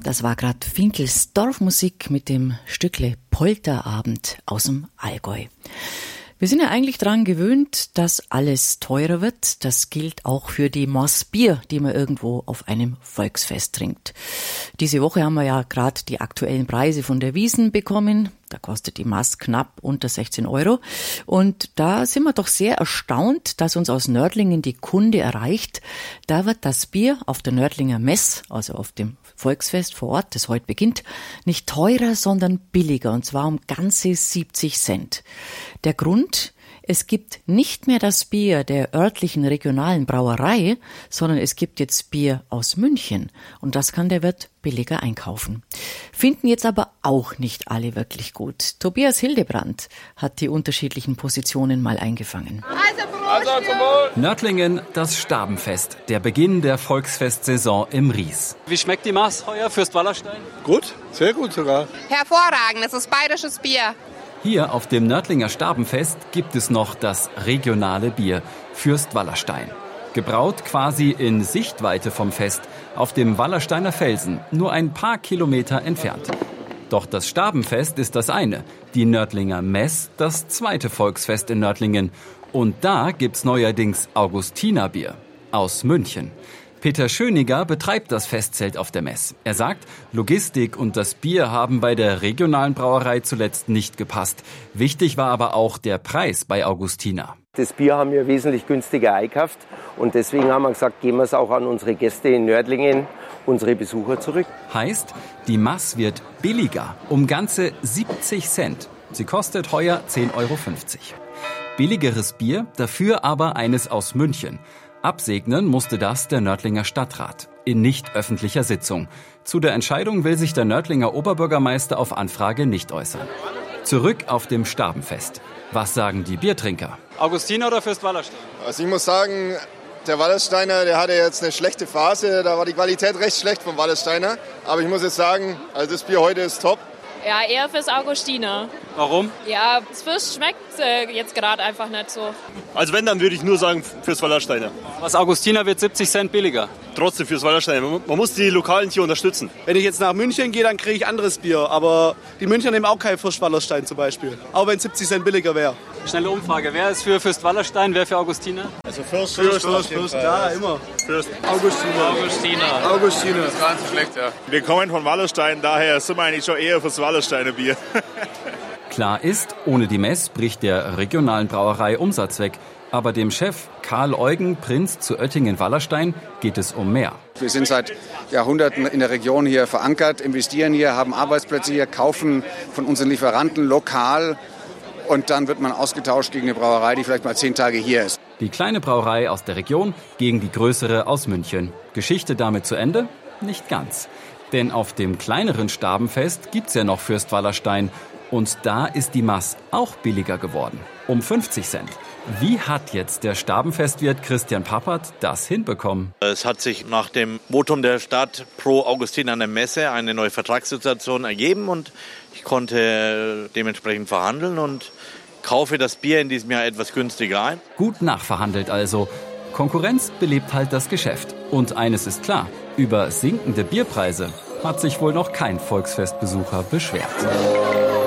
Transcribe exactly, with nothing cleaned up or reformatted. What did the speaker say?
Das war gerade Finkels Dorfmusik mit dem Stückle Polterabend aus dem Allgäu. Wir sind ja eigentlich daran gewöhnt, dass alles teurer wird. Das gilt auch für die Maß Bier, die man irgendwo auf einem Volksfest trinkt. Diese Woche haben wir ja gerade die aktuellen Preise von der Wiesn bekommen. Da kostet die Maß knapp unter sechzehn Euro. Und da sind wir doch sehr erstaunt, dass uns aus Nördlingen die Kunde erreicht. Da wird das Bier auf der Nördlinger Mess, also auf dem Volksfest vor Ort, das heute beginnt, nicht teurer, sondern billiger, und zwar um ganze siebzig Cent. Der Grund: Es gibt nicht mehr das Bier der örtlichen regionalen Brauerei, sondern es gibt jetzt Bier aus München. Und das kann der Wirt billiger einkaufen. Finden jetzt aber auch nicht alle wirklich gut. Tobias Hildebrand hat die unterschiedlichen Positionen mal eingefangen. Also zum Wohl. Nördlingen, das Stabenfest, der Beginn der Volksfestsaison im Ries. Wie schmeckt die Maß heuer, Fürst Wallerstein? Gut, sehr gut sogar. Hervorragend, es ist bayerisches Bier. Hier auf dem Nördlinger Stabenfest gibt es noch das regionale Bier, Fürst Wallerstein. Gebraut quasi in Sichtweite vom Fest, auf dem Wallersteiner Felsen, nur ein paar Kilometer entfernt. Doch das Stabenfest ist das eine, die Nördlinger Mess das zweite Volksfest in Nördlingen. Und da gibt's neuerdings Augustinerbier aus München. Peter Schöniger betreibt das Festzelt auf der Mess. Er sagt, Logistik und das Bier haben bei der regionalen Brauerei zuletzt nicht gepasst. Wichtig war aber auch der Preis bei Augustiner. Das Bier haben wir wesentlich günstiger eingekauft und deswegen haben wir gesagt, geben wir es auch an unsere Gäste in Nördlingen, unsere Besucher zurück. Heißt, die Maß wird billiger, um ganze siebzig Cent. Sie kostet heuer zehn Euro fünfzig. Billigeres Bier, dafür aber eines aus München. Absegnen musste das der Nördlinger Stadtrat in nicht öffentlicher Sitzung. Zu der Entscheidung will sich der Nördlinger Oberbürgermeister auf Anfrage nicht äußern. Zurück auf dem Stabenfest. Was sagen die Biertrinker? Augustiner oder Fürst Wallerstein? Also ich muss sagen, der Wallersteiner, der hatte jetzt eine schlechte Phase. Da war die Qualität recht schlecht vom Wallersteiner. Aber ich muss jetzt sagen, also das Bier heute ist top. Ja, eher fürs Augustiner. Warum? Ja, das Fürst schmeckt äh, jetzt gerade einfach nicht so. Also wenn, dann würde ich nur sagen fürs Wallersteiner. Was Augustiner wird siebzig Cent billiger. Trotzdem fürs Wallersteiner. Man muss die Lokalen hier unterstützen. Wenn ich jetzt nach München gehe, dann kriege ich anderes Bier. Aber die Münchner nehmen auch kein Fürst Wallerstein zum Beispiel. Auch wenn siebzig Cent billiger wäre. Schnelle Umfrage. Wer ist für Fürst Wallerstein, wer für Augustiner? Also Fürst, Fürst, Fürst, Fürst, ja, immer. Fürst. Augustiner. Augustiner. Augustiner. Das war nicht so schlecht, ja. Wir kommen von Wallerstein, daher sind wir eigentlich schon eher fürs Wallersteiner Bier. Klar ist, ohne die Mess bricht der regionalen Brauerei Umsatz weg. Aber dem Chef Karl Eugen, Prinz zu Oettingen-Wallerstein, geht es um mehr. Wir sind seit Jahrhunderten in der Region hier verankert, investieren hier, haben Arbeitsplätze hier, kaufen von unseren Lieferanten lokal. Und dann wird man ausgetauscht gegen eine Brauerei, die vielleicht mal zehn Tage hier ist. Die kleine Brauerei aus der Region gegen die größere aus München. Geschichte damit zu Ende? Nicht ganz. Denn auf dem kleineren Stabenfest gibt's ja noch Fürst Wallerstein. Und da ist die Maß auch billiger geworden. Um fünfzig Cent. Wie hat jetzt der Stabenfestwirt Christian Pappert das hinbekommen? Es hat sich nach dem Votum der Stadt pro Augustiner Messe eine neue Vertragssituation ergeben und ich konnte dementsprechend verhandeln und kaufe das Bier in diesem Jahr etwas günstiger ein. Gut nachverhandelt also. Konkurrenz belebt halt das Geschäft. Und eines ist klar, über sinkende Bierpreise hat sich wohl noch kein Volksfestbesucher beschwert.